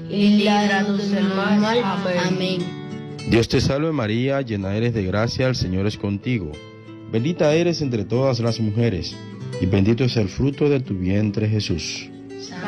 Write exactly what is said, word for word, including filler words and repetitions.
y líbranos del mal. Amén. Dios te salve María, llena eres de gracia, el Señor es contigo. Bendita eres entre todas las mujeres, y bendito es el fruto de tu vientre Jesús.